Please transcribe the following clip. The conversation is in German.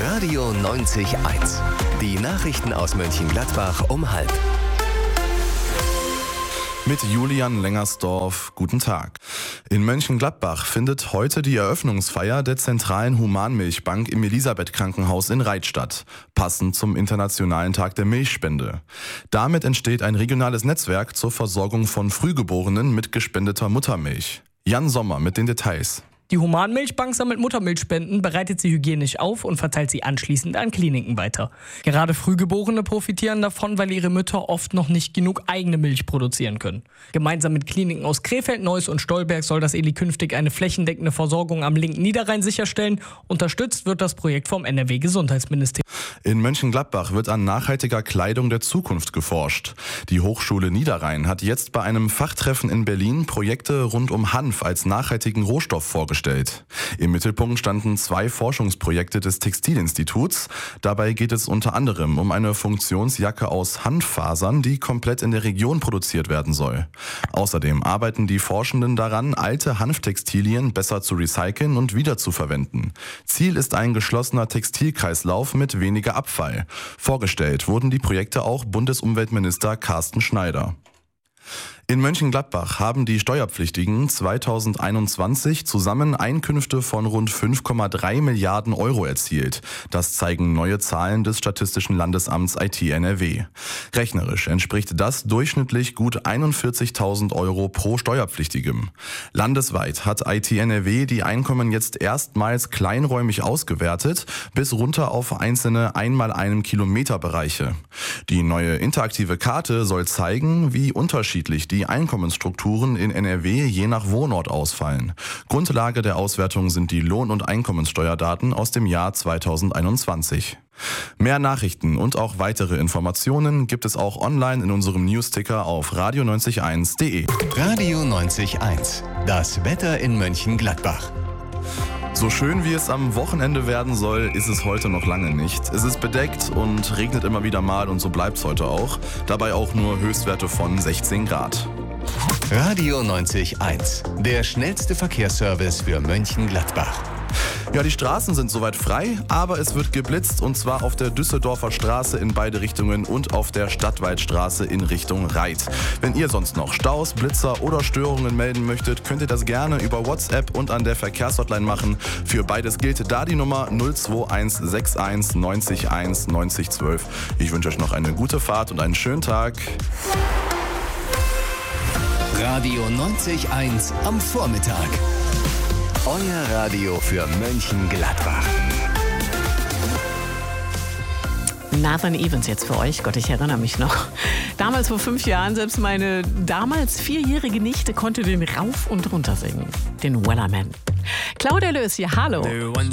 Radio 90.1. Die Nachrichten aus Mönchengladbach um 12:30. Mit Julian Lengersdorf, guten Tag. In Mönchengladbach findet heute die Eröffnungsfeier der zentralen Humanmilchbank im Elisabeth-Krankenhaus in Reith statt, passend zum Internationalen Tag der Milchspende. Damit entsteht ein regionales Netzwerk zur Versorgung von Frühgeborenen mit gespendeter Muttermilch. Jan Sommer mit den Details. Die Humanmilchbank sammelt Muttermilchspenden, bereitet sie hygienisch auf und verteilt sie anschließend an Kliniken weiter. Gerade Frühgeborene profitieren davon, weil ihre Mütter oft noch nicht genug eigene Milch produzieren können. Gemeinsam mit Kliniken aus Krefeld, Neuss und Stolberg soll das ELI künftig eine flächendeckende Versorgung am linken Niederrhein sicherstellen. Unterstützt wird das Projekt vom NRW-Gesundheitsministerium. In Mönchengladbach wird an nachhaltiger Kleidung der Zukunft geforscht. Die Hochschule Niederrhein hat jetzt bei einem Fachtreffen in Berlin Projekte rund um Hanf als nachhaltigen Rohstoff vorgestellt. Im Mittelpunkt standen 2 Forschungsprojekte des Textilinstituts. Dabei geht es unter anderem um eine Funktionsjacke aus Hanffasern, die komplett in der Region produziert werden soll. Außerdem arbeiten die Forschenden daran, alte Hanftextilien besser zu recyceln und wiederzuverwenden. Ziel ist ein geschlossener Textilkreislauf mit weniger Abfall. Vorgestellt wurden die Projekte auch Bundesumweltminister Carsten Schneider. In Mönchengladbach haben die Steuerpflichtigen 2021 zusammen Einkünfte von rund 5,3 Milliarden Euro erzielt. Das zeigen neue Zahlen des Statistischen Landesamts IT NRW. Rechnerisch entspricht das durchschnittlich gut 41.000 Euro pro Steuerpflichtigem. Landesweit hat IT NRW die Einkommen jetzt erstmals kleinräumig ausgewertet, bis runter auf einzelne 1x1 Kilometer Bereiche. Die neue interaktive Karte soll zeigen, wie unterschiedlich die Einkommensstrukturen in NRW je nach Wohnort ausfallen. Grundlage der Auswertung sind die Lohn- und Einkommenssteuerdaten aus dem Jahr 2021. Mehr Nachrichten und auch weitere Informationen gibt es auch online in unserem Newsticker auf radio901.de. Radio 90.1. Das Wetter in Mönchengladbach. So schön wie es am Wochenende werden soll, ist es heute noch lange nicht. Es ist bedeckt und regnet immer wieder mal und so bleibt es heute auch. Dabei auch nur Höchstwerte von 16 Grad. Radio 90.1. Der schnellste Verkehrsservice für Mönchengladbach. Ja, die Straßen sind soweit frei, aber es wird geblitzt und zwar auf der Düsseldorfer Straße in beide Richtungen und auf der Stadtwaldstraße in Richtung Reith. Wenn ihr sonst noch Staus, Blitzer oder Störungen melden möchtet, könnt ihr das gerne über WhatsApp und an der Verkehrshotline machen. Für beides gilt da die Nummer 02161 90 1 90 12. Ich wünsche euch noch eine gute Fahrt und einen schönen Tag. Radio 90.1 am Vormittag. Euer Radio für Mönchengladbach. Nathan Evans jetzt für euch. Gott, ich erinnere mich noch. Damals vor 5 Jahren, selbst meine damals 4-jährige Nichte konnte den rauf und runter singen. Den Wellerman. Claudia Lös hier, hallo.